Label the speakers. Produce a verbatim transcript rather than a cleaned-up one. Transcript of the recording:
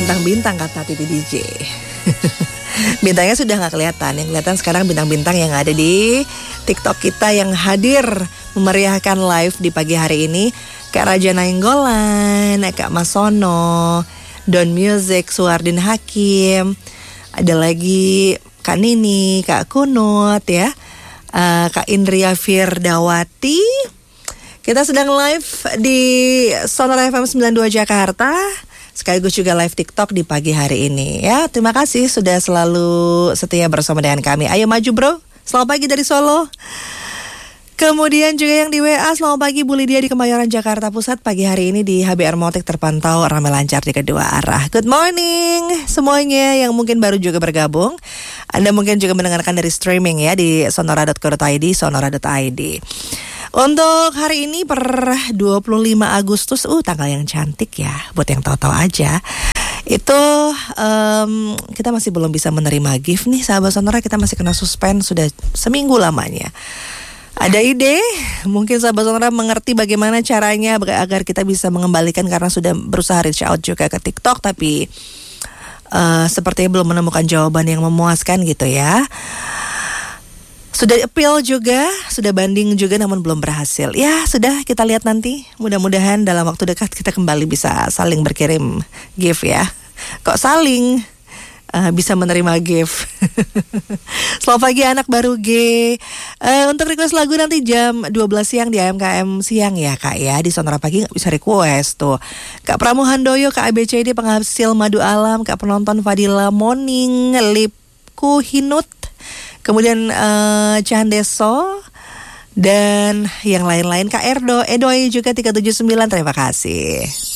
Speaker 1: bintang-bintang kata Titi D J. Bintangnya sudah gak kelihatan. Yang kelihatan sekarang bintang-bintang yang ada di TikTok kita yang hadir memeriahkan live di pagi hari ini. Kak Raja Nainggolan, Kak Masono, Don Music, Suardin Hakim, ada lagi Kak Nini, Kak Kunut ya, uh, Kak Indria Firdawati. Kita sedang live di Sonora F M sembilan puluh dua Jakarta, sekaligus juga live TikTok di pagi hari ini ya. Terima kasih sudah selalu setia bersama dengan kami. Ayo maju bro, selamat pagi dari Solo. Kemudian juga yang di W A, selamat pagi Bu Lydia di Kemayoran Jakarta Pusat. Pagi hari ini di H B R Motik terpantau ramai lancar di kedua arah. Good morning semuanya yang mungkin baru juga bergabung. Anda mungkin juga mendengarkan dari streaming ya di sonora dot co dot i d, sonora dot i d. Untuk hari ini per dua puluh lima Agustus, uh tanggal yang cantik ya, buat yang tahu-tahu aja. Itu um, kita masih belum bisa menerima gift nih sahabat Sonora, kita masih kena suspend sudah seminggu lamanya. Ada ide? Mungkin sahabat Sonora mengerti bagaimana caranya agar kita bisa mengembalikan, karena sudah berusaha reach out juga ke TikTok tapi uh, sepertinya belum menemukan jawaban yang memuaskan gitu ya. Sudah appeal juga, sudah banding juga namun belum berhasil. Ya sudah, kita lihat nanti. Mudah-mudahan dalam waktu dekat kita kembali bisa saling berkirim gift ya. Kok saling? Uh, bisa menerima gift. Selamat pagi anak baru G. Uh, untuk request lagu nanti jam dua belas siang di A M K M siang ya Kak ya. Di Sonora Pagi gak bisa request tuh. Kak Pramuhandoyo, Kak A B C D penghasil Madu Alam, Kak penonton Fadila Morning, Lipku Hinut, kemudian uh, Candeso dan yang lain-lain, Kak Erdo, Edoy juga tiga tujuh sembilan, terima kasih.